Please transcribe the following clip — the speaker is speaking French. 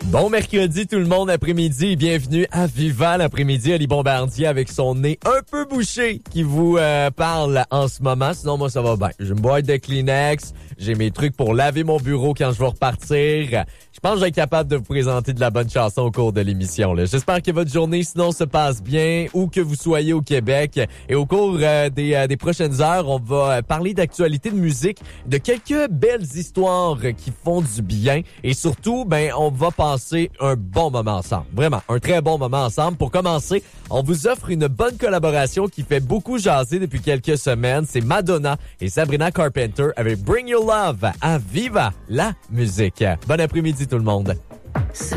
Bon mercredi tout le monde, après-midi, bienvenue à Viva l'après-midi, Ali Bombardier avec son nez un peu bouché qui vous parle en ce moment. Sinon moi ça va bien, j'ai une boîte de Kleenex, j'ai mes trucs pour laver mon bureau quand je vais repartir. Je pense que je vais être capable de vous présenter de la bonne chanson au cours de l'émission. Là. J'espère que votre journée sinon se passe bien, où que vous soyez au Québec. Et au cours des prochaines heures, on va parler d'actualité de musique, de quelques belles histoires qui font du bien. Et surtout, on va passer un bon moment ensemble. Vraiment, un très bon moment ensemble. Pour commencer, on vous offre une bonne collaboration qui fait beaucoup jaser depuis quelques semaines. C'est Madonna et Sabrina Carpenter avec Bring Your Love à Viva la musique. Bon après-midi tout le monde.